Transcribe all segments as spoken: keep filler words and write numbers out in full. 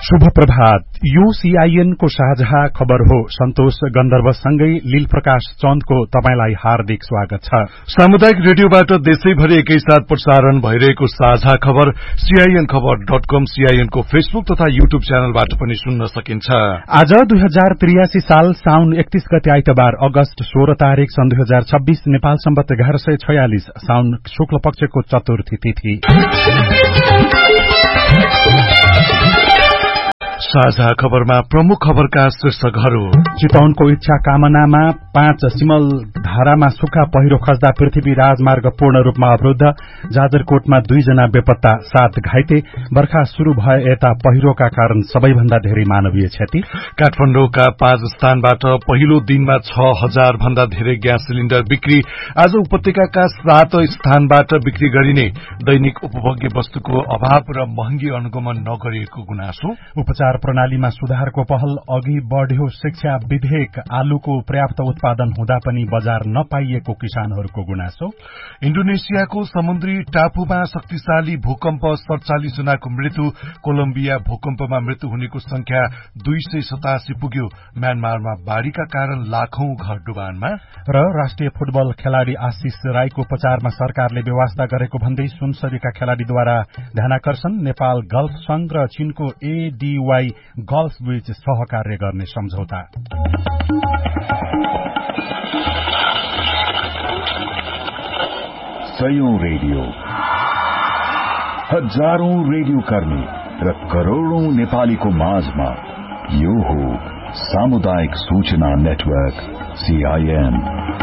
शुभ प्रभात। यो सीआईएन को साझा खबर हो। सन्तोष गन्धर्वसँगै लील प्रकाश चन्दको तपाईलाई हार्दिक स्वागत छ। सामुदायिक रेडियोबाट देशैभरि एकैसाथ प्रसारण भइरहेको साझा खबर सीआईएन खबर डट कम, सीआईएन को फेसबुक तथा यूट्यूब च्यानलबाट पनि सुन्न सकिन्छ। आज दुई हजार त्रियासी साल साउन एकतीस गते आइतबार अगस्त सोह्र तारीक सन् दुई हजार छब्बीस नेपाल सम्बत एघार सय छयालिस साउन शुक्ल पक्षको चतुर्थी तिथि। साझा खबरमा प्रमुख खबरका शीर्षकहरू। चितवनको इच्छा कामनामा पाँच सिमल धारामा सुक्खा पहिरो खस्दा पृथ्वी राजमार्ग पूर्ण रूपमा अवरुद्ध। जाजरकोटमा दुईजना बेपत्ता, सात घाइते। बर्खा शुरू भए यता पहिरोका कारण सबैभन्दा धेरै मानवीय क्षति। काठमाडौँका पाँच स्थानबाट पहिलो दिनमा छ हजार भन्दा धेरै ग्यास सिलिण्डर बिक्री। आज उपत्यकाका सात स्थानबाट बिक्री गरिने दैनिक उपभोग्य वस्तुको अभाव र महँगी अनुगमन नगरिएको गुनासो। उपचार प्रणालीमा सुधारको पहल अघि बढ़्यो। शिक्षा विधेयक। आलुको पर्याप्त उत्पादन हुँदा पनि बजार नपाइएको किसानहरूको गुनासो। इन्डोनेसियाको समुद्री टापुमा शक्तिशाली भूकम्प, सड़चालिस जनाको मृत्यु। कोलम्बिया भूकम्पमा मृत्यु हुनेको संख्या दुई सय सतासी पुग्यो। म्यानमारमा बाढ़ीका कारण लाखौं घर डुबानमा। र राष्ट्रिय फुटबल खेलाड़ी आशिष राईको उपचारमा सरकारले व्यवस्था गरेको भन्दै सुनसरीका खेलाड़ीद्वारा ध्यानाकर्षण। नेपाल गल्फ संघ र चीनको एडीवाई गल्फ बीच सहकार्य गर्ने सम्झौता। सयौं रेडियो, हजारौं रेडियो कर्मी र करोड़ौं नेपालीको माझमा यो हो सामुदायिक सूचना नेटवर्क सीआईएन।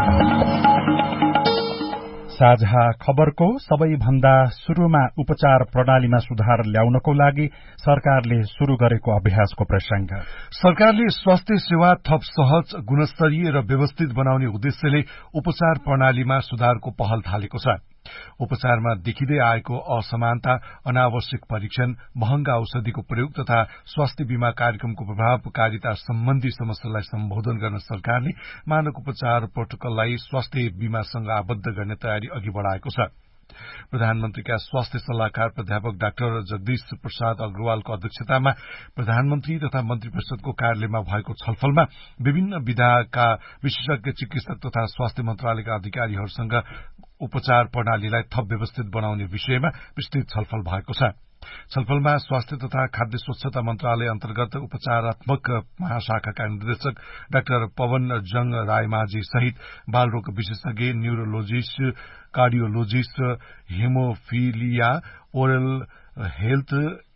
साझा खबरको सबैभन्दा शुरूमा उपचार प्रणालीमा सुधार ल्याउनको लागि सरकारले शुरू गरेको अभ्यासको प्रसंग। सरकारले स्वास्थ्य सेवा थप सहज, गुणस्तरीय र व्यवस्थित बनाउने उद्देश्यले उपचार प्रणालीमा सुधारको पहल थालेको छ। उपचारमा देखिँदै आएको असमानता, अनावश्यक परीक्षण, महँगा औषधिको प्रयोग तथा स्वास्थ्य बीमा कार्यक्रमको प्रभावकारिता सम्बन्धी समस्यालाई सम्बोधन गर्न सरकारले मानक उपचार प्रोटोकललाई स्वास्थ्य बीमासँग आबद्ध गर्ने तयारी अघि बढ़ाएको छ। प्रधानमन्त्रीका स्वास्थ्य सल्लाहकार प्राध्यापक डाक्टर जगदीश प्रसाद अग्रवालको अध्यक्षतामा प्रधानमन्त्री तथा मन्त्री परिषदको कार्यालयमा भएको छलफलमा विभिन्न विधाका विशेषज्ञ चिकित्सक तथा स्वास्थ्य मन्त्रालयका अधिकारीहरूसँग उपचार प्रणालीलाई थप व्यवस्थित बनाउने विषयमा विस्तृत छलफल भएको छ। छलफलमा स्वास्थ्य तथा खाद्य स्वच्छता मन्त्रालय अन्तर्गत उपचारात्मक महाशाखाका निर्देशक डाक्टर पवन जंग रायमाझी सहित बालरोग विशेषज्ञ, न्यूरोलोजिस्ट, cardiologist, haemophilia, oral health,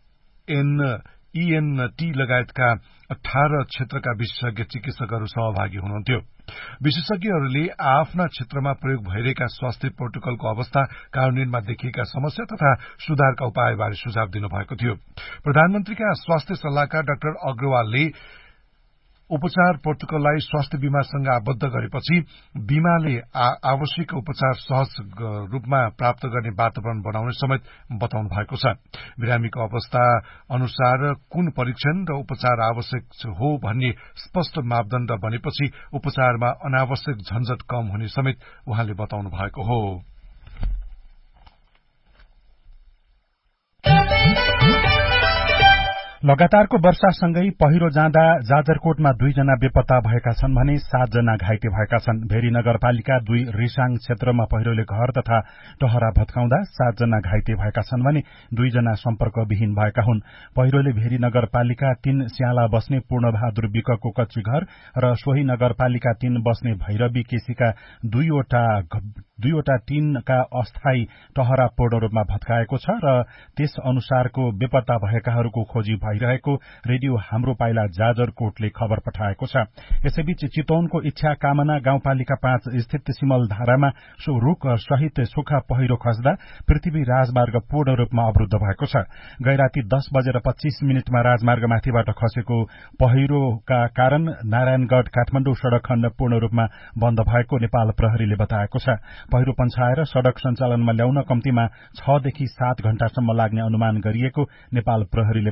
ENT लगायतका अठारह क्षेत्रका विशेषज्ञ चिकित्सकहरू सहभागी हुनुहुन्थ्यो। विशेषज्ञहरूले आफ्ना क्षेत्रमा प्रयोग भइरहेका स्वास्थ्य प्रोटोकलको अवस्था, कार्यान्वयनमा देखिएका समस्या तथा सुधारका उपायबारे सुझाव दिनुभएको थियो। प्रधानमन्त्रीका स्वास्थ्य सल्लाहकार डाक्टर अग्रवालले उपचार प्रोटोकललाई स्वास्थ्य बीमासँग आबद्ध गरेपछि बीमाले आवश्यक उपचार सहज रूपमा प्राप्त गर्ने वातावरण बनाउने समेत बताउनु भएको छ। बिरामीको अवस्था अनुसार कुन परीक्षण र उपचार आवश्यक हो भन्ने स्पष्ट मापदण्ड बनेपछि उपचारमा अनावश्यक झन्झट कम हुने समेत उहाँले बताउनु भएको हो। लगातारको वर्षासँगै पहिरो जाँदा जाजरकोटमा दुईजना बेपत्ता भएका छन् भने सातजना घाइते भएका छन्। भेरी नगरपालिका दुई रिसाङ क्षेत्रमा पहिरोले घर तथा टहरा भत्काउँदा सातजना घाइते भएका छन् भने दुईजना सम्पर्कविहीन भएका हुन्। पहिरोले भेरी नगरपालिका तीन स्याला बस्ने पूर्णबहादुर विकको कच्ची घर र सोही नगरपालिका तीन बस्ने भैरवी केसीका दुईवटा दुईवटा तीनका अस्थायी टहरा पूर्ण रूपमा भत्काएको छ र त्यस अनुसारको बेपत्ता भएकाहरूको खोजी भइरहेको रेडियो हाम्रो पाइला जाजरकोटले खबर पठाएको छ। यसैबीच चितवनको इच्छा कामना गाउँपालिका पाँच स्थित सिमल धारामा रुख सहित सुक्खा पहिरो खस्दा पृथ्वी राजमार्ग पूर्ण रूपमा अवरुद्ध भएको छ। गैराती दस बजेर पच्चीस मिनटमा राजमार्गमाथिबाट खसेको पहिरोका कारण नारायणगढ़ काठमाडौँ सड़क खण्ड पूर्ण रूपमा बन्द भएको नेपाल प्रहरीले बताएको छ। पहिरो पन्छाएर सड़क सञ्चालनमा ल्याउन कम्तीमा छ देखि सात घण्टासम्म लाग्ने अनुमान गरिएको नेपाल प्रहरीले बताएको छ।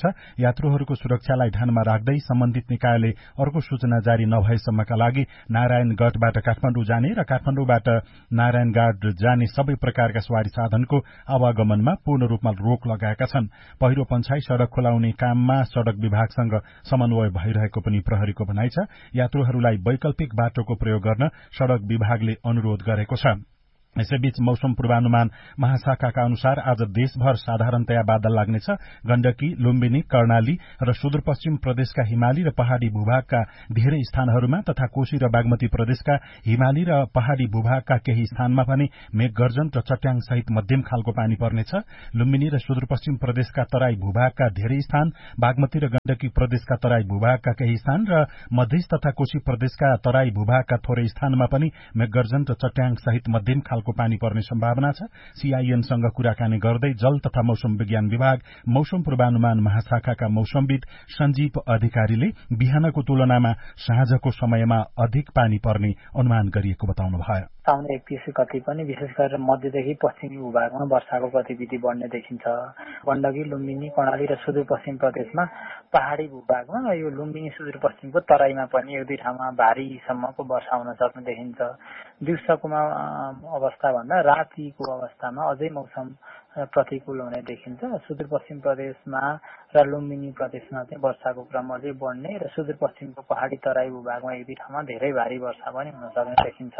छ। यात्रुहरूको सुरक्षालाई ध्यानमा राख्दै सम्बन्धित निकायले अर्को सूचना जारी नभएसम्मका लागि नारायणगढबाट काठमाडौँ जाने र काठमाडौँबाट नारायणगढ जाने सबै प्रकारका सवारी साधनको आवागमनमा पूर्ण रूपमा रोक लगाएका छन्। पहिरो पन्छाई सड़क खोलाउने काममा सड़क विभागसँग समन्वय भइरहेको पनि प्रहरीको भनाइ छ। यात्रुहरूलाई वैकल्पिक बाटोको प्रयोग गर्न सड़क विभागले अनुरोध गरेको छ। यसैबीच मौसम पूर्वानुमान महाशाखाका अनुसार आज देशभर साधारणतया बादल लाग्नेछ। गण्डकी, लुम्बिनी, कर्णाली र सुदूरपश्चिम प्रदेशका हिमाली र पहाड़ी भूभागका धेरै स्थानहरूमा तथा कोशी र बागमती प्रदेशका हिमाली र पहाड़ी भूभागका केही स्थानमा पनि मेघगर्जन र चट्याङ सहित मध्यम खालको पानी पर्नेछ। लुम्बिनी र सुदूरपश्चिम प्रदेशका तराई भूभागका धेरै स्थान, बागमती र गण्डकी प्रदेशका तराई भूभागका केही स्थान र मधेस तथा कोशी प्रदेशका तराई भूभागका थोरै स्थानमा पनि मेघगर्जन र चट्याङ सहित मध्यम खालको को पानी पर्ने सम्भावना छ। सीआईएनसँग कुराकानी गर्दै जल तथा मौसम विज्ञान विभाग मौसम पूर्वानुमान महाशाखाका मौसमविद सञ्जीव अधिकारीले बिहानको तुलनामा साँझको समयमा अधिक पानी पर्ने अनुमान गरिएको बताउनुभयो। साउन एकतीस गति पनि विशेष गरेर मध्यदेखि पश्चिमी भूभागमा वर्षाको गतिविधि बढ्ने देखिन्छ। गण्डकी, लुम्बिनी, कर्णाली र सुदूरपश्चिम प्रदेशमा पहाड़ी भूभागमा यो लुम्बिनी सुदूरपश्चिमको तराईमा पनि एक दुई ठाउँमा भारीसम्मको वर्षा हुन सक्ने देखिन्छ। दिउँसोकोमा अवस्था भन्दा रातिको अवस्थामा अझै मौसम प्रतिकूल हुने देखिन्छ। सुदूरपश्चिम प्रदेशमा र लुम्बिनी प्रदेशमा चाहिँ वर्षाको क्रम अझै बढ्ने र सुदूरपश्चिमको पहाड़ी तराई भूभागमा एक दुई ठाउँमा धेरै भारी वर्षा पनि हुन सक्ने देखिन्छ।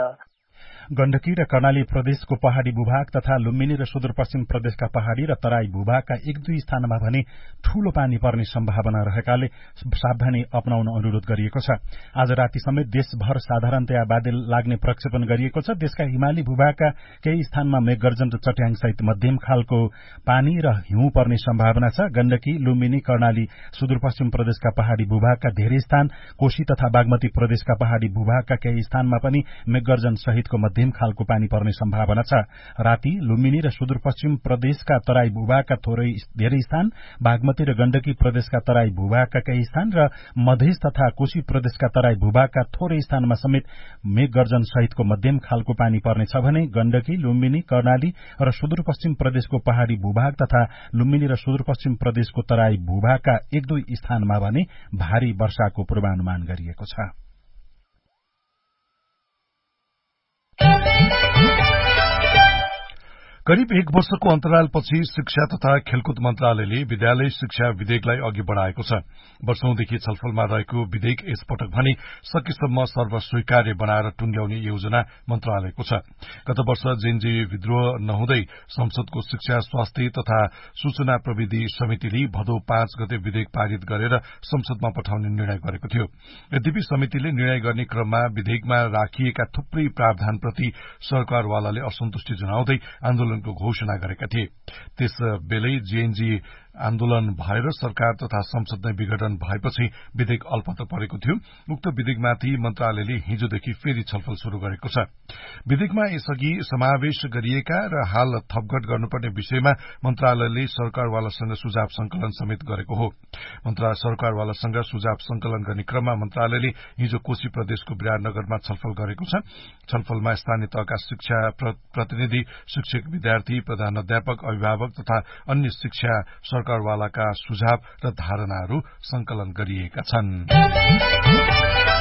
गण्डकी र कर्णाली प्रदेशको पहाड़ी भूभाग तथा लुम्बिनी र सुदूरपश्चिम प्रदेशका पहाड़ी र तराई भूभागका एक दुई स्थानमा भने ठूलो पानी पर्ने सम्भावना रहेकाले सावधानी अपनाउन अनुरोध गरिएको छ। आज राति समेत देशभर साधारणतया बादल लाग्ने प्रक्षेपण गरिएको छ। देशका हिमाली भूभागका केही स्थानमा मेघगर्जन र चट्याङ सहित मध्यम खालको पानी र हिउँ पर्ने सम्भावना छ। गण्डकी, लुम्बिनी, कर्णाली, सुदूरपश्चिम प्रदेशका पहाड़ी भूभागका धेरै स्थान, कोशी तथा बागमती प्रदेशका पहाड़ी भूभागका केही स्थानमा पनि मेघगर्जन सहितको मध्यम खालको पानी पर्ने सम्भावना छ। राति लुम्बिनी र सुदूरपश्चिम प्रदेशका तराई भूभागका थोरै धेरै स्थान, बागमती र गण्डकी प्रदेशका तराई भूभागका केही स्थान र मधेस तथा कोशी प्रदेशका तराई भूभागका थोरै स्थानमा समेत मेघगर्जन सहितको मध्यम खालको पानी पर्नेछ भने गण्डकी, लुम्बिनी, कर्णाली र सुदूरपश्चिम प्रदेशको पहाड़ी भूभाग तथा लुम्बिनी र सुदूरपश्चिम प्रदेशको तराई भूभागका एक दुई स्थानमा भने भारी वर्षाको पूर्वानुमान गरिएको छ। करिब एक वर्षको अन्तरालपछि शिक्षा तथा खेलकुद मन्त्रालयले विद्यालय शिक्षा विधेयकलाई अघि बढ़ाएको छ। वर्षौंदेखि छलफलमा रहेको विधेयक यसपटक भने सकेसम्म सर्वस्वीकार्य बनाएर टुंग्याउने योजना मन्त्रालयको छ। गत वर्ष जेएनजी विद्रोह नहुँदै संसदको शिक्षा, स्वास्थ्य तथा सूचना प्रविधि समितिले भदौ पाँच गते विधेयक पारित गरेर संसदमा पठाउने निर्णय गरेको थियो। यद्यपि समितिले निर्णय गर्ने क्रममा विधेयकमा राखिएका थुप्रै प्रावधानप्रति सरकारवालाले असन्तुष्टि जनाउँदै आन्दोलन को घोषणा गरेका थिए। त्यस बेलै जेएनजी आन्दोलन भएर सरकार तथा संसद नै विघटन भएपछि विधेयक अल्पत्र परेको थियो। उक्त विधेयकमाथि मन्त्रालयले हिजोदेखि फेरि छलफल शुरू गरेको छ। विधेयकमा यसअघि समावेश गरिएका र हाल थपघट गर्नुपर्ने विषयमा मन्त्रालयले सरकारवालासँग सुझाव संकलन समेत गरेको हो। मन्त्रालय सरकारवालासँग सुझाव संकलन गर्ने क्रममा मन्त्रालयले हिजो कोशी प्रदेशको विराटनगरमा छलफल गरेको छ। छलफलमा स्थानीय तहका शिक्षा प्रतिनिधि, शिक्षक, विद्यार्थी, प्रधानाध्यापक, अभिभावक तथा अन्य शिक्षा सरकारवालाका सुझाव र धारणाहरू संकलन गरिएका छन्।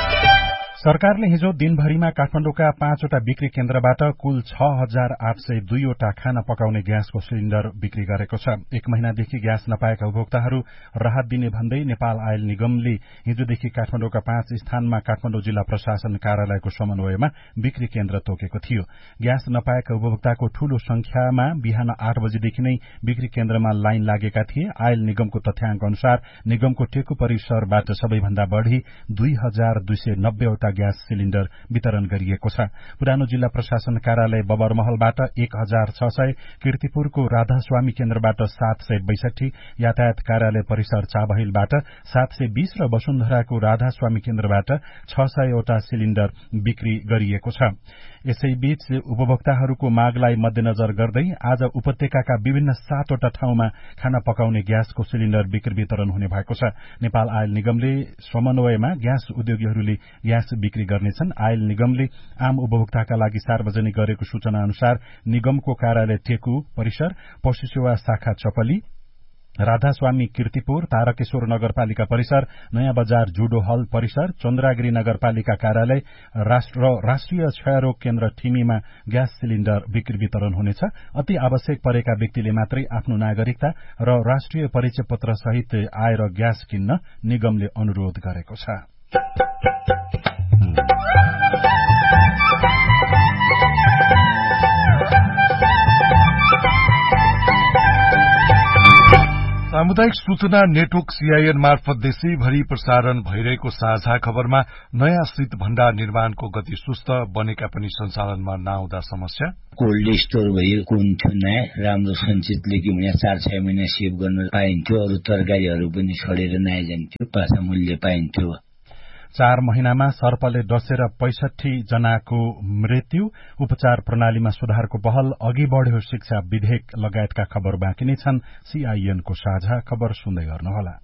सरकारले हिजो दिनभरिमा काठमाडौँका पाँचवटा बिक्री केन्द्रबाट कुल छ हजार आठ सय दुईवटा खाना पकाउने ग्यासको सिलिण्डर बिक्री गरेको छ। एक महिनादेखि ग्यास नपाएका उपभोक्ताहरू राहत दिने भन्दै नेपाल आयल निगमले हिजोदेखि काठमाडौँका पाँच स्थानमा काठमाडौँ जिल्ला प्रशासन कार्यालयको समन्वयमा बिक्री केन्द्र तोकेको थियो। ग्यास नपाएका उपभोक्ताको ठूलो संख्यामा बिहान आठ बजेदेखि नै बिक्री केन्द्रमा लाइन लागेका थिए। आयल निगमको तथ्याङ्क अनुसार निगमको टेकु परिसरबाट सबैभन्दा बढ़ी दुई हजार दुई सय नब्बेवटा ग्यास सिलिण्डर वितरण गरिएको छ। पुरानो जिल्ला प्रशासन कार्यालय बबरमहलबाट एक हजार छ सय, कीर्तिपुरको राधास्वामी केन्द्रबाट सात सय बैसठी, यातायात कार्यालय परिसर चाबहिलबाट सात सय बीस र वसुन्धराको राधास्वामी केन्द्रबाट छ सयवटा सिलिण्डर बिक्री गरिएको छ। यसैबीच उपभोक्ताहरूको मागलाई मध्यनजर गर्दै आज उपत्यकाका विभिन्न सातवटा ठाउँमा खाना पकाउने ग्यासको सिलिण्डर बिक्री वितरण हुने भएको छ। नेपाल आयल निगमले समन्वयमा ग्यास उद्योगीहरूले ग्यास बिक्री गर्नेछन्। आयल निगमले आम उपभोक्ताका लागि सार्वजनिक गरेको सूचना अनुसार निगमको कार्यालय टेकु परिसर, पशु सेवा शाखा चपली, राधास्वामी कीर्तिपुर, तारकेश्वर नगरपालिका परिसर, नयाँ बजार जुडो हल परिसर, चन्द्रागिरी नगरपालिका कार्यालय र राष्ट्रिय क्षयरोग केन्द्र ठिमीमा ग्यास सिलिण्डर बिक्री वितरण हुनेछ। अति आवश्यक परेका व्यक्तिले मात्रै आफ्नो नागरिकता र राष्ट्रिय परिचय पत्र सहित आएर ग्यास किन्न निगमले अनुरोध गरेको छ। सामुदायिक सूचना नेटवर्क सीआईएन मार्फत देशैभरि प्रसारण भइरहेको साझा खबरमा नयाँ शीत भण्डार निर्माणको गति सुस्त, बनेका पनि सञ्चालनमा नआउँदा समस्या। कोल्ड स्टोर भएको हुन्थ्यो, नयाँ राम्रो सञ्चितले कि यहाँ चार छ महिना सेभ गर्न पाइन्थ्यो, अरू तरकारीहरू पनि छोडेर नयाँ जान्थ्यो, पासा मूल्य पाइन्थ्यो। चार महिनामा सर्पले डसेर पैंसठी जनाको मृत्यु, उपचार प्रणालीमा सुधारको पहल, अघि बढ़्यो शिक्षा विधेयक लगायतका खबर बाँकी नै छन्। सीआईएनको साझा खबर सुन्दै गर्नुहोला।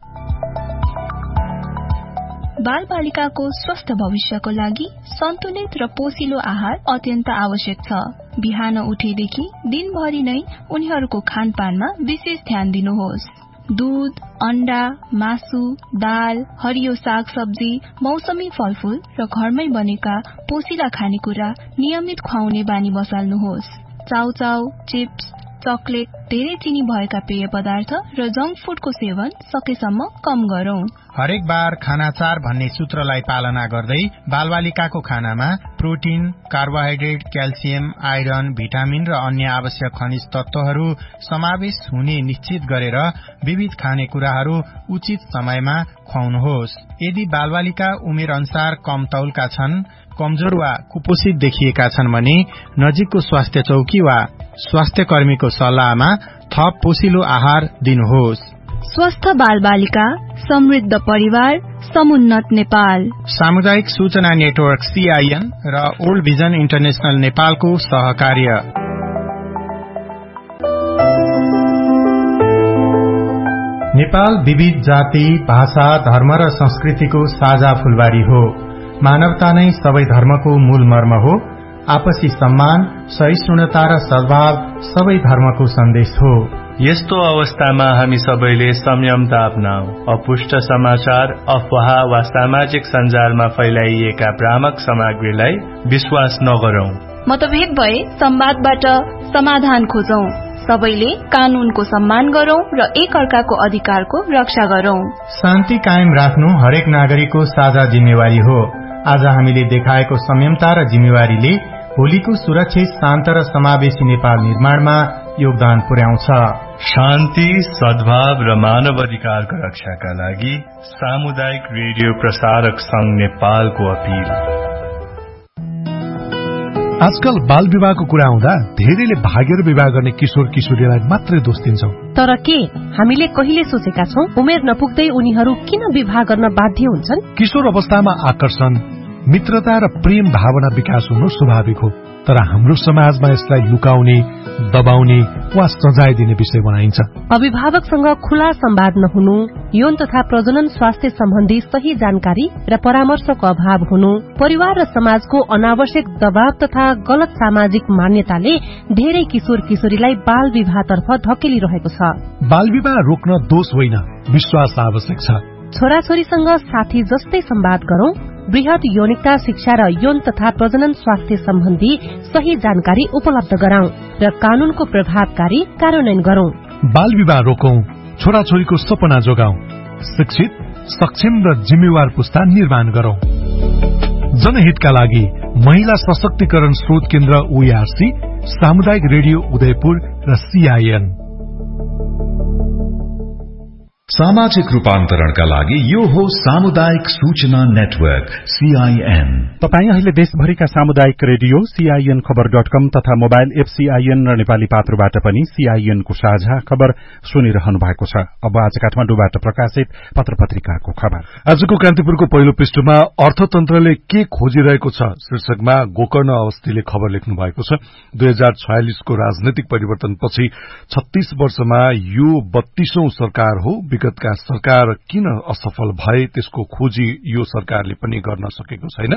बाल बालिकाको स्वस्थ भविष्यको लागि सन्तुलित र पोषिलो आहार अत्यन्त आवश्यक छ। बिहान उठेदेखि दिनभरि नै उनीहरूको खानपानमा विशेष ध्यान दिनुहोस्। दूध, अण्डा, मासु, दाल, हरियो साग सब्जी, मौसमी फलफूल र घरमै बनेका पोषिला खानेकुरा नियमित खुवाउने बानी बसाल्नुहोस्। चाउचाउ, चिप्स, चकलेट, धेरै चिनी भएका पेय पदार्थ र जंक फूडको सेवन सकेसम्म कम गरौं। हरेक बार खाना चार भन्ने सूत्रलाई पालना गर्दै बालबालिकाको खानामा protein, carbohydrate, calcium, iron, vitamin र अन्य आवश्यक खनिज तत्वहरू समावेश हुने निश्चित गरेर विविध खानेकुराहरू उचित समयमा खुवाउनुहोस्। यदि बालबालिका उमेर अनुसार कम तौलका छन्, कमजोर वा कुपोषित देखिएका छन् भने नजिकको स्वास्थ्य चौकी वा स्वास्थ्य कर्मीको सल्लाहमा थप पोषिलो आहार दिनुहोस्। स्वस्थ बाल बालिका, समृद्ध परिवार, समुन्नत नेपाल। सामुदायिक सूचना नेटवर्क सीआईएन र ओल्ड भिजन इन्टरनेशनल नेपालको सहकार्य। नेपाल विविध जाति, भाषा, धर्म र संस्कृतिको साझा फूलबारी हो। मानवता नै सबै धर्मको मूल मर्म हो। आपसी सम्मान, सहिष्णुता र सद्भाव सबै धर्मको सन्देश हो। यस्तो अवस्थामा हामी सबैले संयमता अपनाऊ। अपुष्ट समाचार, अफवाह वा सामाजिक सञ्जालमा फैलाइएका भ्रामक सामग्रीलाई विश्वास नगरौं। मतभेद भए संवादबाट समाधान खोजौं। सबैले कानूनको सम्मान गरौं र एक अर्काको अधिकारको रक्षा गरौं। शान्ति कायम राख्नु हरेक नागरिकको साझा जिम्मेवारी हो। आज हामीले देखाएको संयमता र जिम्मेवारीले भोलिको सुरक्षित, शान्त र समावेशी नेपाल निर्माणमा योगदान पुर्याउँछ। शान्ति, सद्भाव र मानव अधिकारको रक्षाका लागि सामुदायिक रेडियो प्रसारक संघ नेपालको अपील। आजकल बाल विवाहको कुरा आउँदा धेरैले भागेर विवाह गर्ने किशोर किशोरीलाई मात्रै दोष दिन्छौं। तर के हामीले कहिले सोचेका छौं उमेर नपुग्दै उनीहरू किन विवाह गर्न बाध्य हुन्छन्? किशोर अवस्थामा आकर्षण, मित्रता र प्रेम भावना विकास हुनु स्वाभाविक हो, तर हाम्रो समाजमा यसलाई लुकाउने, दबाउने वा सजाय दिने विषय बनाइन्छ। अभिभावकसँग खुला संवाद नहुनु, यौन तथा प्रजनन स्वास्थ्य सम्बन्धी सही जानकारी र परामर्शको अभाव हुनु, परिवार र समाजको अनावश्यक दबाव तथा गलत सामाजिक मान्यताले धेरै किशोर किशोरीलाई बाल विवाहतर्फ धकेलिरहेको छ। बाल विवाह रोक्न दोष होइन, विश्वास आवश्यक छ। छोराछोरीसँग साथी जस्तै संवाद गरौं, वृहत यौनिकता शिक्षा र यौन तथा प्रजनन स्वास्थ्य सम्बन्धी सही जानकारी उपलब्ध गराउँ र कानूनको प्रभावकारी कार्यान्वयन गरौं। बाल विवाह रोकौं, छोराछोरीको सपना जोगाउँ, शिक्षित, सक्षम र जिम्मेवार पुस्ता निर्माण गरौं। जनहितका लागि महिला सशक्तिकरण स्रोत केन्द्र ओईआरसी, सामुदायिक रेडियो उदयपुर र सीआईएन। सामाजिक रूपान्तरणका लागि यो हो सामुदायिक सूचना नेटवर्क सीआईएन। तपाईँ अहिले देशभरिका सामुदायिक रेडियो सीआईएन खबर डट कम तथा मोबाइल एप सीआईएन र नेपाली पात्रोबाट पनि सीआईएनको साझा खबर सुनिरहनु भएको छ। अब आज काठमाडौँबाट प्रकाशित पत्र पत्रिकाको खबर। आजको कान्तिपुरको पहिलो पृष्ठमा अर्थतन्त्रले के खोजिरहेको छ शीर्षकमा गोकर्ण अवस्थीले खबर लेख्नु भएको छ। दुई हजार छयालिसको राजनैतिक परिवर्तनपछि छत्तीस वर्षमा यो बत्तीसौं सरकार हो। विगतका सरकार किन असफल भए त्यसको खोजी यो सरकारले पनि गर्न सकेको छैन।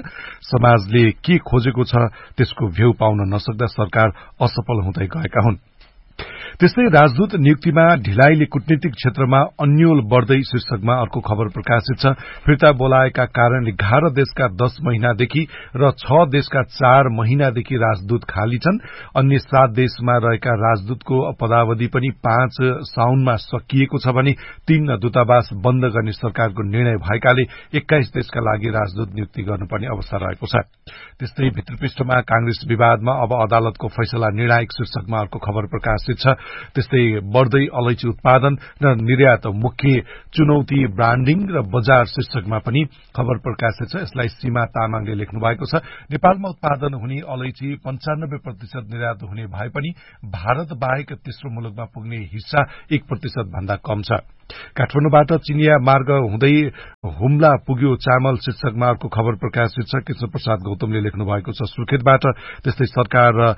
समाजले के खोजेको छ त्यसको भ्यू पाउन नसक्दा सरकार असफल हुँदै गएका हुन्। त्यस्तै राजदूत नियुक्तिमा ढिलाइले कूटनीतिक क्षेत्रमा अन्यल बढ़दै शीर्षकमा अर्को खबर प्रकाशित छ। फिर्ता बोलाएका कारण एघार देशका दस महिनादेखि र छ देशका चार महिनादेखि राजदूत खाली छन्। अन्य सात देशमा रहेका राजदूतको पदावधि पनि पाँच साउनमा सकिएको छ भने तीन दूतावास बन्द गर्ने सरकारको निर्णय भएकाले एक्काइस देशका लागि राजदूत नियुक्ति गर्नुपर्ने अवस्था रहेको छ। त्यस्तै भित्रपृष्ठमा कांग्रेस विवादमा अब अदालतको फैसला निर्णायक शीर्षकमा अर्को खबर प्रकाशित छ। त्यस्तै बढ़दै अलैची उत्पादन र निर्यात मुख्य चुनौती ब्रान्डिङ र बजार शीर्षकमा पनि खबर प्रकाशित छ। यसलाई सीमा तामाङले लेख्नु भएको छ। नेपालमा उत्पादन हुने अलैची पञ्चानब्बे प्रतिशत निर्यात हुने भए पनि भारत बाहेक तेस्रो मुलुकमा पुग्ने हिस्सा एक प्रतिशत भन्दा कम छ। काठमाडौँबाट चिनिया मार्ग हुँदै हुम्ला पुग्यो चामल शीर्षकमा अर्को खबर प्रकाशित छ। कृष्ण प्रसाद गौतमले लेख्नु भएको छ सुर्खेतबाट। त्यस्तै सरकार र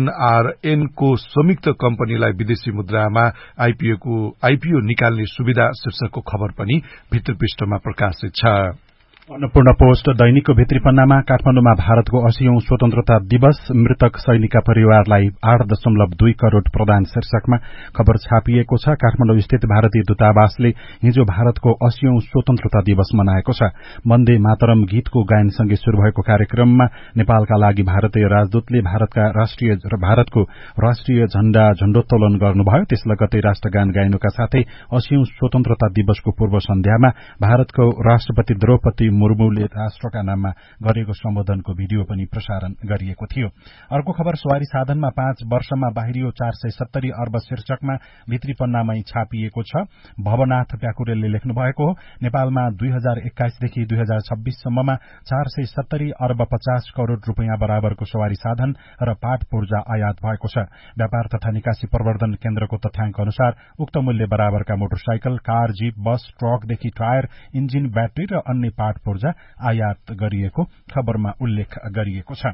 एनआरएनको संयुक्त कम्पनीलाई विदेशी मुद्रामा आईपीओ आईपीओ निकाल्ने सुविधा शीर्षकको खबर पनि भित्रपृष्ठमा प्रकाशित छ। अन्नपूर्ण पोस्ट दैनिकको भित्री पन्नामा काठमाडौँमा भारतको अस्सीऔं स्वतन्त्रता दिवस मृतक सैनिकका परिवारलाई आठ दशमलव दुई करोड़ प्रदान शीर्षकमा खबर छापिएको छ। काठमाडौँ स्थित भारतीय दूतावासले हिजो भारतको अस्सीऔं स्वतन्त्रता दिवस मनाएको छ। वन्दे मातरम गीतको गायनसँगै शुरू भएको कार्यक्रममा नेपालका लागि भारतीय राजदूतले भारतका राष्ट्रिय भारतको राष्ट्रिय झण्डा झण्डोत्तोलन गर्नुभयो। त्यस लगत्तै राष्ट्रगान गाइनुका साथै अस्सीऔं स्वतन्त्रता दिवसको पूर्व सन्ध्यामा भारतको राष्ट्रपति द्रौपदी मुर्मुले राष्ट्रका नाममा गरेको सम्बोधनको भिडियो पनि प्रसारण गरिएको थियो। अर्को खबर सवारी साधनमा पाँच वर्षमा बाहिरियो चार सय सत्तरी अर्ब शीर्षकमा भित्री पन्नामै छापिएको छ। भवनाथ प्याकुरेलले लेख्नु भएको हो। नेपालमा दुई हजार एक्काइसदेखि दुई हजार छब्बीससम्ममा चार सय सत्तरी अर्ब पचास करोड़ रूपियाँ बराबरको सवारी साधन र पाट पूर्जा आयात भएको छ। व्यापार तथा निकासी प्रवर्धन केन्द्रको तथ्याङ्क अनुसार उक्त मूल्य बराबरका मोटरसाइकल, कार, जीप, बस, ट्रकदेखि टायर, इन्जिन, ब्याट्री र अन्य पाट पूर्जा आयात गरिएको खबरमा उल्लेख गरिएको छ।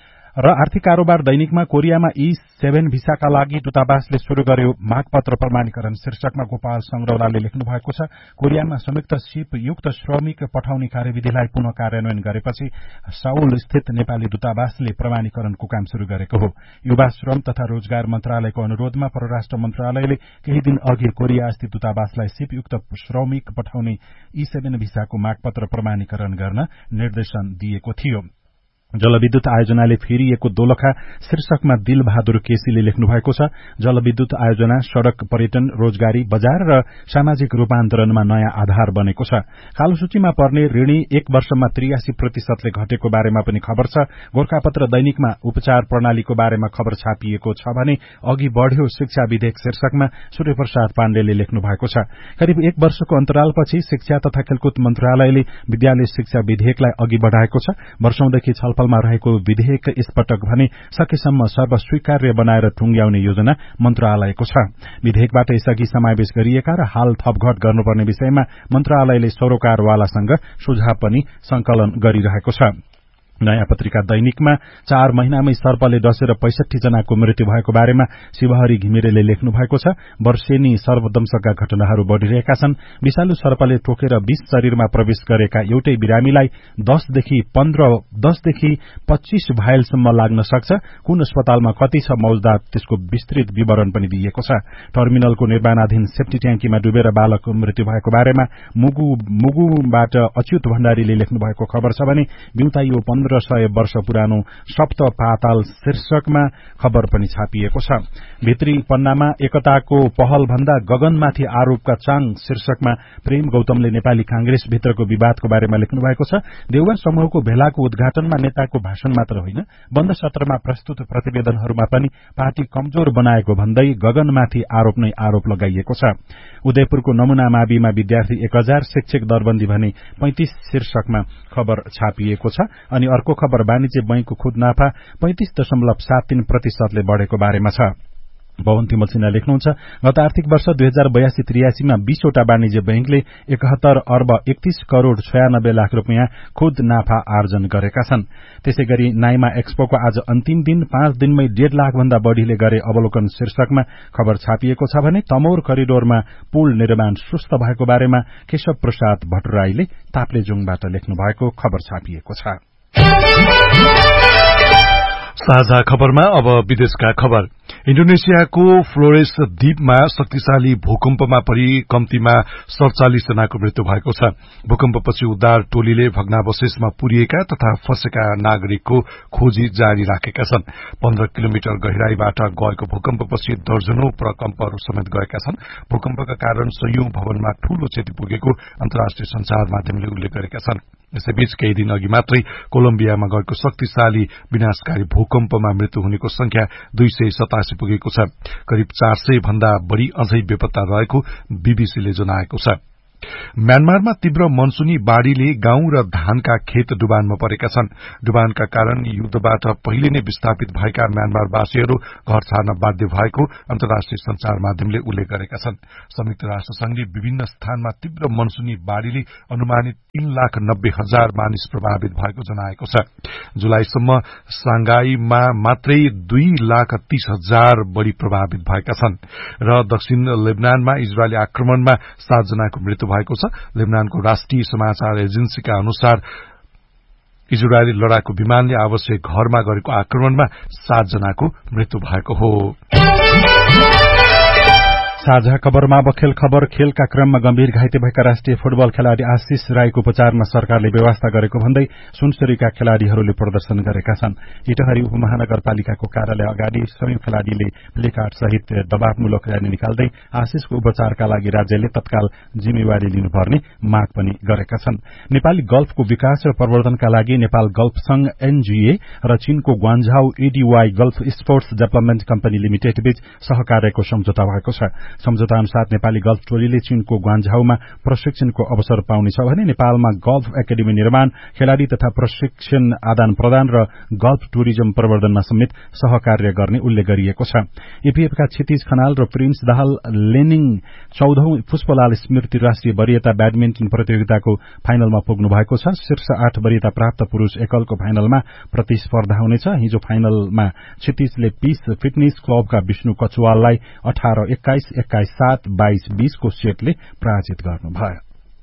र आर्थिक कारोबार दैनिकमा कोरियामा ई सेभेन भिसाका लागि दूतावासले शुरू गर्यो मागपत्र प्रमाणीकरण शीर्षकमा गोपाल संग्रौलाले लेख्नु भएको छ। कोरियामा संयुक्त सिप युक्त श्रमिक पठाउने कार्यविधिलाई पुनः कार्यान्वयन गरेपछि साउल स्थित नेपाली दूतावासले प्रमाणीकरणको काम शुरू गरेको हो। युवा श्रम तथा रोजगार मन्त्रालयको अनुरोधमा परराष्ट्र मन्त्रालयले केही दिन अघि कोरिया स्थित दूतावासलाई सिप युक्त श्रमिक पठाउने ई सेभेन भिसाको मागपत्र प्रमाणीकरण गर्न निर्देशन दिएको थियो। जलविद्युत आयोजनाले फेरिएको दोलखा शीर्षकमा दिल बहादुर केसीले लेख्नु भएको छ। जलविद्युत आयोजना सड़क, पर्यटन, रोजगारी, बजार र सामाजिक रूपान्तरणमा नयाँ आधार बनेको छ। कालो सूचीमा पर्ने ऋणी एक वर्षमा त्रियासी प्रतिशतले घटेको बारेमा पनि खबर छ। गोर्खापत्र दैनिकमा उपचार प्रणालीको बारेमा खबर छापिएको छ भने अघि बढ़्यो शिक्षा विधेयक शीर्षकमा सूर्यप्रसाद पाण्डेले लेख्नु भएको छ। करिब एक वर्षको अन्तरालपछि शिक्षा तथा खेलकुद मन्त्रालयले विद्यालय शिक्षा विधेयकलाई अघि बढ़ाएको छ। वर्षौंदेखि छलफल मा रहेको विधेयक यसपटक भने सकेसम्म सर्वस्वीकार्य बनाएर टुंग्याउने योजना मन्त्रालयको छ। विधेयकबाट यसअघि समावेश गरिएका र हाल थपघट गर्नुपर्ने विषयमा मन्त्रालयले सरोकारवालासँग सुझाव पनि संकलन गरिरहेको छ। नयाँ पत्रिका दैनिकमा चार महिनामै सर्पले डसेर पैंसठी जनाको मृत्यु भएको बारेमा शिवहरी घिमिरेले लेख्नु भएको छ। वर्षेनी सर्वदंशका घटनाहरू बढ़िरहेका छन्। विषालु सर्पले टोकेर बीस शरीरमा प्रवेश गरेका एउटै बिरामीलाई दसदेखि पन्ध्र दसदेखि पच्चीस भाइलसम्म लाग्न सक्छ। कुन अस्पतालमा कति छ मौजदात त्यसको विस्तृत विवरण पनि दिइएको छ। टर्मिनलको निर्माणाधीन सेफ्टी ट्याङ्कीमा डुबेर बालकको मृत्यु भएको बारेमा मुगु मुगुबाट अच्युत भण्डारीले लेख्नु भएको खबर छ भने बिउताइयो पन्ध्र सय वर्ष पुरानो सप्त पाताल शीर्षकमा खबर पनि छापिएको छ। भित्री पन्नामा एकताको पहल भन्दा गगनमाथि आरोपका चाङ शीर्षकमा प्रेम गौतमले नेपाली कांग्रेस भित्रको विवादको बारेमा लेख्नु भएको छ। देउवा समूहको भेलाको उद्घाटनमा नेताको भाषण मात्र होइन, बन्द सत्रमा प्रस्तुत प्रतिवेदनहरूमा पनि पार्टी कमजोर बनाएको भन्दै गगनमाथि आरोप नै आरोप लगाइएको छ। उदयपुरको नमूना माविमा विद्यार्थी एक हजार, शिक्षक दरबन्दी भने पैंतिस शीर्षकमा खबर छापिएको छ। अनि अर्को खबर वाणिज्य बैंकको खुद नाफा पैंतिस दशमलव सात तीन प्रतिशतले बढ़ेको बारेमा छ। भवन तिमल सिन्हा लेख्नुहुन्छ, गत आर्थिक वर्ष दुई हजार बयासी त्रियासीमा बीसवटा वाणिज्य बैंकले एकहत्तर अर्ब एकतीस करोड़ छयानब्बे लाख रूपियाँ खुद नाफा आर्जन गरेका छन्। त्यसैगरी नाइमा एक्सपोको आज अन्तिम दिन पाँच दिनमै डेढ़ लाख भन्दा बढ़ीले गरे अवलोकन शीर्षकमा खबर छापिएको छ भने तमोर करिडोरमा पुल निर्माण सुस्त भएको बारेमा केशव प्रसाद भट्टराईले ताप्लेजुङबाट लेख्नु भएको खबर छापिएको छ। साझा खबरमा अब विदेशका खबर। इन्डोनेसियाको फ्लोरेस द्वीपमा शक्तिशाली भूकम्पमा परि कम्तीमा सड़चालिस जनाको मृत्यु भएको छ। भूकम्पपछि उद्धार टोलीले भग्नावशेषमा पुरिएका तथा फँसेका नागरिकको खोजी जारी राखेका छन्। पन्ध्र किलोमिटर गहिराईबाट गएको भूकम्पपछि दर्जनौं प्रकम्पहरू समेत गएका छन्। भूकम्पका कारण सयौं भवनमा ठूलो क्षति पुगेको अन्तर्राष्ट्रिय संचार माध्यमले उल्लेख गरेका छन्। यसैबीच केही दिन अघि मात्रै कोलम्बियामा गएको शक्तिशाली विनाशकारी भूकम्पमा मृत्यु हुनेको संख्या दुई सय सतासी पुगेको छ। करिब चार सय भन्दा बढ़ी अझै बेपत्ता रहेको बीबीसीले जनाएको छ। म्यानमारमा तीव्र मनसुनी बाढ़ीले गाउँ र धानका खेत डुबानमा परेका छन्। डुबानका कारण युद्धबाट पहिले नै विस्थापित भएका म्यानमारवासीहरू घर छाड्न बाध्य भएको अन्तर्राष्ट्रिय संचार माध्यमले उल्लेख गरेका छन्। संयुक्त राष्ट्र संघले विभिन्न स्थानमा तीव्र मनसुनी बाढ़ीले अनुमानित तीन लाख नब्बे हजार मानिस प्रभावित भएको जनाएको छ। जुलाईसम्म सांघाईमा मात्रै दुई लाख तीस हजार बढ़ी प्रभावित भएका छन् र दक्षिण लेबनानमा इजरायली आक्रमणमा सात जनाको मृत्यु भएको छ। लेबनानको राष्ट्रिय समाचार एजेन्सीका अनुसार इजरायली लडाकु विमानले आवश्यक घरमा गरेको आक्रमणमा सात जनाको मृत्यु भएको हो। साझा खबरमा अब खेल खबर। खेलका क्रममा गम्भीर घाइते भएका राष्ट्रिय फुटबल खेलाड़ी आशिष राईको उपचारमा सरकारले व्यवस्था गरेको भन्दै सुनसरीका खेलाड़ीहरूले प्रदर्शन गरेका छन्। इटहरी उपमहानगरपालिकाको कार्यालय अगाडि सयौं खेलाड़ीले प्लेकार्ड सहित दबावमूलक र्याली निकाल्दै आशिषको उपचारका लागि राज्यले तत्काल जिम्मेवारी लिनुपर्ने माग पनि गरेका छन्। नेपाली गल्फको विकास र प्रवर्धनका लागि नेपाल गल्फ संघ एनजीए र चीनको ग्वान्झाउ एडीवाई golf sports development company limited बीच सहकार्यको सम्झौता भएको छ। सम्झौता अनुसार नेपाली गल्फ टोलीले चीनको ग्वान्झाउमा प्रशिक्षणको अवसर पाउनेछ भने नेपालमा गल्फ एकाडेमी निर्माण, खेलाड़ी तथा प्रशिक्षण आदान प्रदान र गल्फ टुरिज्म प्रवर्धनमा समेत सहकार्य गर्ने उल्लेख गरिएको छ। एपीएफका क्षितिज खनाल र प्रिन्स दाहाल लेनिङ चौधौं पुष्पलाल स्मृति राष्ट्रिय वरीयता ब्याडमिन्टन प्रतियोगिताको फाइनलमा पुग्नु भएको छ। शीर्ष आठ वरीयता प्राप्त पुरूष एकलको फाइनलमा प्रतिस्पर्धा हुनेछ। हिजो फाइनलमा क्षितिजले पीस फिटनेस क्लबका विष्णु कचुवाललाई अठार एक्काइस एक्काइस सात बाइस बीसको सेटले पराजित गर्नुभयो।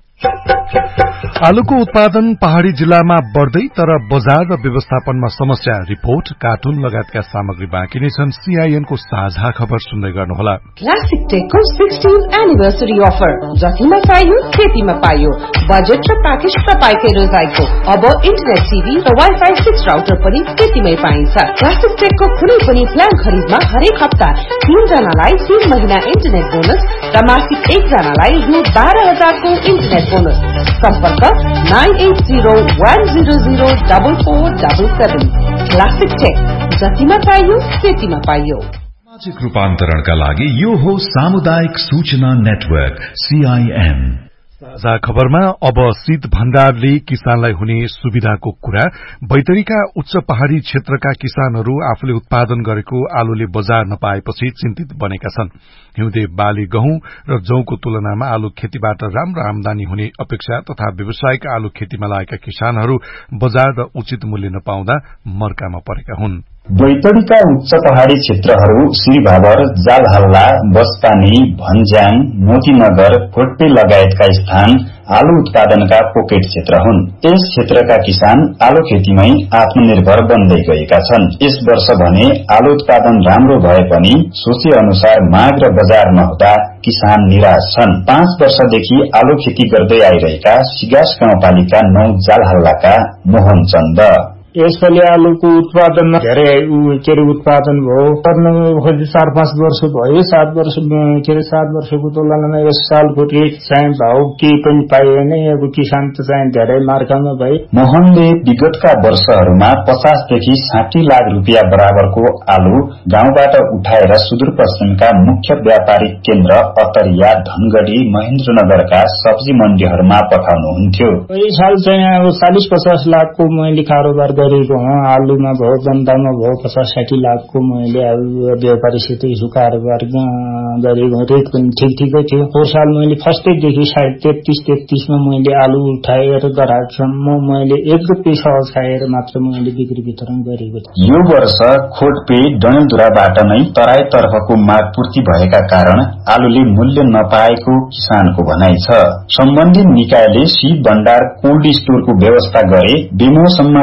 आलुको उत्पादन पहाड़ी जिल्लामा बढ़दै तर बजार र व्यवस्थापनमा समस्या। रिपोर्ट, कार्टुन लगायतका सामग्री बाँकी नै छन्। सीआईएनको साझा खबर सुन्दै गर्नुहोला। क्लासिक टेकको सिक्सटीन एनिभर्सरी अफर, जतिमा पाइयो त्यतिमा पाइयो। बजेट र प्याकेज तपाईकै रोजाइको। अब इन्टरनेट टिभी र वाइफाई सिक्स राउटर पनि त्यतिमै पाइन्छ। क्लासिक टेकको कुनै पनि प्लान खरिदमा हरेक हप्ता तीन जनालाई तीन महिना इन्टरनेट बोनस र मासिक एक जनालाई रु बाह्र हजारको इन्टरनेट बोनस। सम्पर्क nine at zero one zero zero double four double seven. Classic take, जतिमा पाइयो त्यतिमा पाइयो। सामाजिक रूपान्तरणका लागि यो हो सामुदायिक सूचना नेटवर्क सीआईएन। साझा खबरमा अब शीत भण्डारले किसानलाई हुने सुविधाको कुरा। बैतडीका उच्च पहाड़ी क्षेत्रका किसानहरू आफूले उत्पादन गरेको आलुले बजार नपाएपछि चिन्तित बनेका छन्। हिउँदे बाली गहुँ र जौको तुलनामा आलु खेतीबाट राम्रो आमदानी हुने अपेक्षा तथा व्यावसायिक आलु खेतीमा लागेका किसानहरू बजार र उचित मूल्य नपाउँदा मर्कामा परेका हुन्। बैतडीका उच्च पहाड़ी क्षेत्रहरू श्रीभावर, जालहल्ला, बस्तानी, भन्ज्याङ, मोतीनगर, कोटपे लगायतका स्थान आलु उत्पादनका पोकेट क्षेत्र हुन्। यस क्षेत्रका किसान आलु खेतीमै आत्मनिर्भर बन्दै गएका छन्। यस वर्ष भने आलु उत्पादन राम्रो भए पनि सोचे अनुसार माग र बजार नहुँदा किसान निराश छन्। पाँच वर्षदेखि आलु खेती गर्दै आइरहेका सिगास गाउँपालिका नौ जालहल्लाका मोहन चन्द, यसपालि आलुको उत्पादनमा धेरै के अरे उत्पादन भयो। खोजी चार पाँच वर्ष भयो। सात वर्ष के अरे सात वर्षको तुलनामा यस सालको रेट चाहिँ भाउ केही पनि पाइएन। अब किसान त चाहिँ धेरै मार्कामा भए। मोहनले विगतका वर्षहरूमा पचासदेखि साठी लाख रुपियाँ बराबरको आलु गाउँबाट उठाएर सुदूरपश्चिमका मुख्य व्यापारिक केन्द्र अतरिया, धनगढ़ी, महेन्द्रनगरका सब्जी मण्डीहरूमा पठाउनुहुन्थ्यो। यही साल चाहिँ अब चालिस पचास लाखको मैले कारोबार गरेको हँ। आलुमा भयो, गन्दामा भयो, पचास साठी लाखको मैले व्यापारीसित यसो कारोबार गरेको। रेट पनि ठिक ठिकै थियो। पोहोर साल मैले फर्स्टैदेखि सायद तेत्तीस तेत्तीसमा मैले आलु उठाएर गराकसम्म मैले एक रुपियाँ सहज खाएर मात्र मैले बिक्री वितरण गरेको थिएँ। यो वर्ष खोटपे डडेलधुराबाट नै तराईतर्फको माग पूर्ति भएका कारण आलुले मूल्य नपाएको किसानको भनाइ छ। सम्बन्धित निकायले शीत भण्डार कोल्ड स्टोरको व्यवस्था गरे बेमौसममा किसान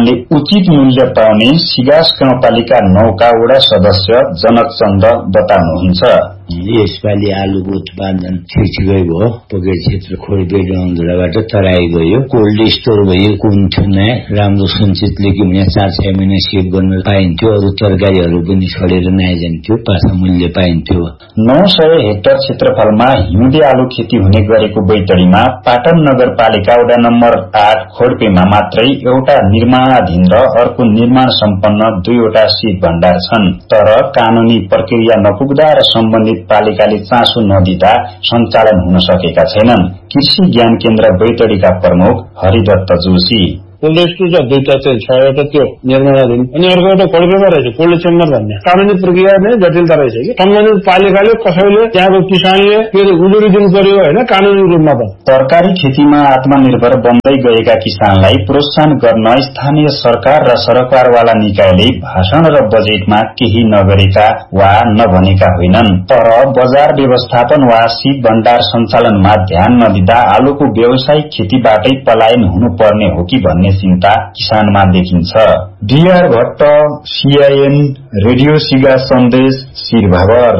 किसानले उचित मूल्य पाउने सिगास गाउँपालिका नौका वडा सदस्य जनक चन्द बताउनुहुन्छ। यसपालि आलुको उत्पादन ठिकठिकै भयो। पकेट क्षेत्र खोडबेड अन्दुराबाट तराई गयो, कोल्ड स्टोर भयो, कुन्थुना राम्रो सञ्चितले कि भने चार छ महिना सेभ गर्न पाइन्थ्यो। अरू तरकारीहरू पनि छडेर नआइजान्थ्यो, पासा मूल्य पाइन्थ्यो। नौ सय हेक्टर क्षेत्रफलमा हिउँदे आलु खेती हुने गरेको बैतडीमा पाटन नगरपालिका वडा नम्बर आठ खोडपेमा मात्रै एउटा निर्माणाधीन र अर्को निर्माण सम्पन्न दुईवटा शीत भण्डार छन्। तर कानूनी प्रक्रिया नपुग्दा र सम्बन्धित पालिकाले चासो नदिँदा सञ्चालन हुन सकेका छैनन्। कृषि ज्ञान केन्द्र बैतडीका प्रमुख हरिदत्त जोशी कोल्ड स्टोर छ दुईटा चाहिँ छ, एउटा त्यो निर्माणाधीन अनि अर्को एउटा खोडपेमा रहेछ कोल्ड चेम्बर भन्ने। कानुनी प्रक्रिया नै जटिलता रहेछ कि सम्बन्धित पालिकाले कसैले त्यहाँको किसानले फेरि उजुरी दिनु पर्यो होइन कानुनी रूपमा। त तरकारी खेतीमा आत्मनिर्भर बन्दै गएका किसानलाई प्रोत्साहन गर्न स्थानीय सरकार र सरकारवाला निकायले भाषण र बजेटमा केही नगरेका वा नभनेका होइनन्। तर बजार व्यवस्थापन वा शीत भण्डार सञ्चालनमा ध्यान नदिँदा आलुको व्यावसायिक खेतीबाटै पलायन हुनुपर्ने हो कि भन्ने चिन्ता किसानमा देखिन्छ। डीआर भट्ट, सीआईएन, रेडियो सिगा सन्देश, शिरभावर।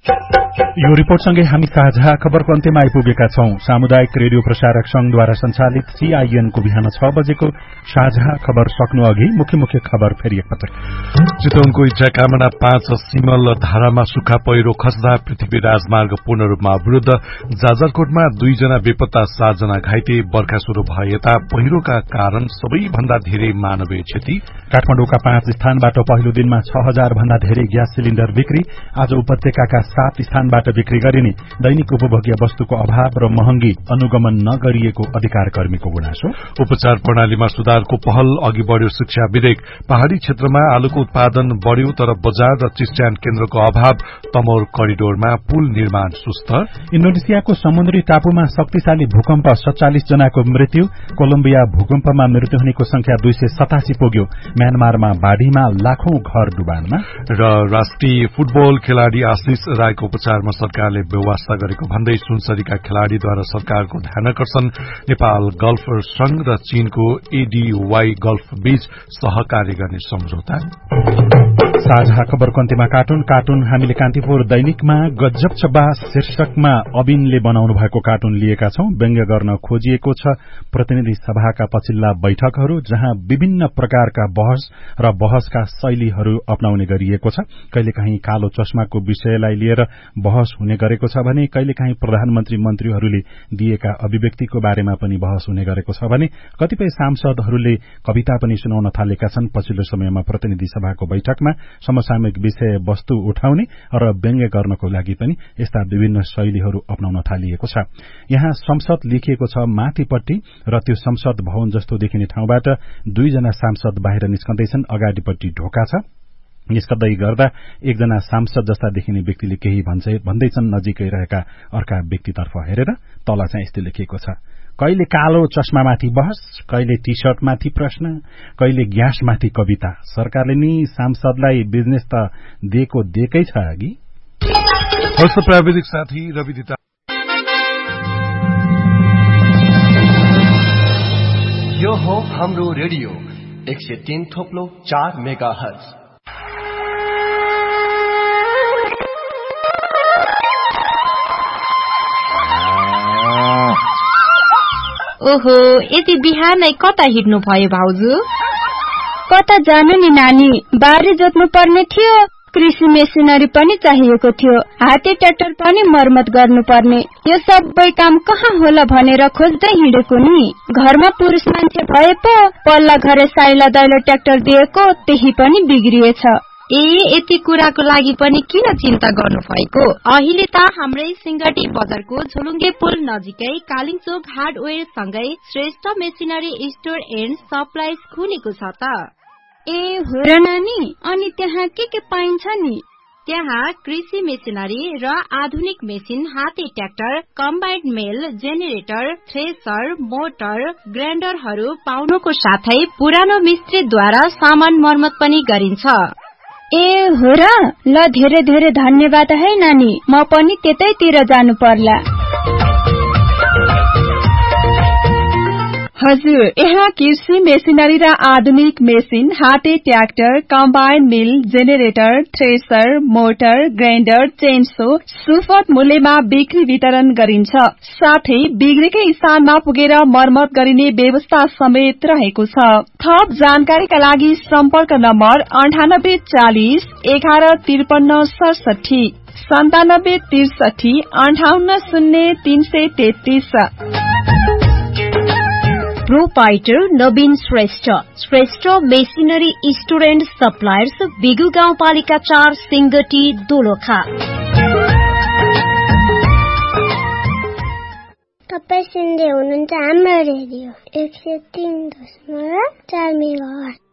यो रिपोर्टसँगै हामी साझा खबरको अन्त्यमा आइपुगेका छौं। सामुदायिक रेडियो प्रसारक संघद्वारा संचालित सीआईएनको बिहान छ बजेको साझा खबर सक्नु अघि मुख्य मुख्य खबर फेरि एकपटक। चितवनको इच्छा कामना पाँच सिमल धारामा सुक्खा पहिरो खस्दा पृथ्वी राजमार्ग पूर्ण रूपमा अवरुद्ध। जाजरकोटमा दुईजना बेपत्ता सातजना घाइते। बर्खा शुरू भए यता पहिरोका कारण सबैभन्दा धेरै मानवीय क्षति। काठमाडौँका पाँच स्थानबाट पहिलो दिनमा छ हजार भन्दा धेरै ग्यास सिलिण्डर बिक्री। आज उपत्यकाका सात स्थानबाट बिक्री गरिने। दैनिक उपभोग्य वस्तुको अभाव र महँगी अनुगमन नगरिएको अधिकार कर्मीको गुनासो। उपचार प्रणालीमा सुधारको पहल अघि बढ़्यो शिक्षा विधेयक। पहाड़ी क्षेत्रमा आलुको उत्पादन बढ़्यो तर बजार र चिस्ट्यान केन्द्रको अभाव। तमोर करिडोरमा पुल निर्माण सुस्त। इन्डोनेसियाको समुद्री टापुमा शक्तिशाली भूकम्प, सत्तालिस जनाको मृत्यु। कोलम्बिया भूकम्पमा मृत्यु हुनेको संख्या दुई सय सतासी पुग्यो। म्यानमारमा बाढ़ीमा लाखौं घर डुबानमा। र राष्ट्रिय फुटबल खेलाड़ी आशिष रायको उपचारमा सरकारले व्यवस्था गरेको भन्दै सुनसरीका खेलाड़ीद्वारा सरकारको ध्यानकर्षण। नेपाल गल्फ संघ र चीनको एडीवाई गल्फ बीच सहकार्य गर्ने सम्झौता। साझा खबरको अन्त्यमा कार्टुन कार्टुन हामीले कान्तिपुर दैनिकमा गजब छ बास शीर्षकमा अबिनले बनाउनु भएको कार्टुन लिएका छौं। व्यङ्ग्य गर्न खोजिएको छ प्रतिनिधि सभाका पछिल्ला बैठकहरू जहाँ विभिन्न प्रकारका बहस र बहसका शैलीहरू अपनाउने गरिएको छ। कहिलेकाहीँ कालो चस्माको विषयलाई लिएर बहस हुने गरेको छ भने कहिलेकाहीँ प्रधानमन्त्री मन्त्रीहरूले दिएका अभिव्यक्तिको बारेमा पनि बहस हुने गरेको छ भने कतिपय सांसदहरूले कविता पनि सुनाउन थालेका छन्। पछिल्लो समयमा प्रतिनिधि सभाको बैठकमा समसामयिक विषय वस्तु उठाउने र व्यङ्ग्य गर्नको लागि पनि यस्ता विभिन्न शैलीहरू अपनाउन थालिएको छ। यहाँ संसद लेखिएको छ माथिपट्टि र त्यो संसद भवन जस्तो देखिने ठाउँबाट दुईजना सांसद बाहिर निस्कँदैछन्। अगाडिपट्टि ढोका छ। निस्कदै गर्दा एकजना सांसद जस्ता देखिने व्यक्तिले केही भन्दैछन्। नजिकै रहेका अर्का व्यक्तितर्फ हेरेर तल चाहिँ यस्तो लेखिएको छ, कहिले कालो चस्मामाथि बहस, कहिले टी शर्टमाथि प्रश्न, कहिले ग्यासमाथि कविता। सरकारले नि सांसदलाई बिजनेस त दिएको दिएकै छ अघि। हस्त प्राविधिक साथी रविदिता। यो हो हाम्रो रेडियो एक सय तीन थोप्लो चार मेगा हर्ज। ओहो, यति बिहानै कता हिँड्नु भयो भाउजू? कता जानु नि नानी, बारी जोत्नु पर्ने थियो, कृषि मेसिनरी पनि चाहिएको थियो, हाते ट्र्याक्टर पनि मर्मत गर्नुपर्ने। यो सबै काम कहाँ होला भनेर खोज्दै हिँडेको नि। घरमा पुरुष मान्छे भए पो पल्ला घरे साइला दैलो ट्र्याक्टर दिएको त्यही पनि बिग्रिएछ। ए यति कुराको लागि पनि किन चिन्ता गर्नु भएको? अहिले त हाम्रै सिंगटी बजारको झोलुङ्गे पुल नजिकै कालिङचोक हार्डवेयर सँगै Shrestha machinery store and supplies खुलेको छ त। ए हो र नानी, अनि त्यहाँ के के पाइन्छ नि? त्यहाँ कृषि मेसिनरी र आधुनिक मेसिन, हाते ट्र्याक्टर, कम्बाइन्ड मेल, जेनेरेटर, थ्रेसर, मोटर, ग्राइन्डरहरू पाउनुको साथै पुरानो मिस्त्रीद्वारा सामान मर्मत पनि गरिन्छ। ए हो र, ल धेरै धेरै धन्यवाद है नानी, म पनि त्यतैतिर जानु पर्ला। हजुर, यहाँ कृषि मेसिनरी र आधुनिक मेसिन, हाते ट्र्याक्टर, कम्बाइन मिल, generator, thresher, motor, grinder, chainsaw सुपथ मूल्यमा बिक्री वितरण गरिन्छ। साथै बिग्रेकै स्थानमा पुगेर मर्मत गरिने व्यवस्था समेत रहेको छ। थप जानकारीका लागि सम्पर्क नम्बर अन्ठानब्बे चालिस एघार त्रिपन्न सडसठी सन्तानब्बे त्रिसठी अन्ठाउन्न शून्य तीन सय तेत्तीस। Proprietor Naveen Shrestha, Shrestha machinery store and suppliers, बिगु गाउँपालिका चार, सिंगटी, दोलखा। तपाईँ सुन्दै हुनुहुन्छ हाम्रो रेडियो एक सय तीन दशमलव चार मेगाहर्ज।